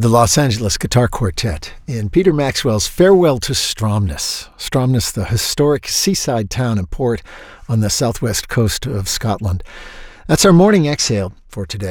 the Los Angeles Guitar Quartet in Peter Maxwell's Farewell to Stromness. Stromness, the historic seaside town and port on the southwest coast of Scotland. That's our morning exhale for today.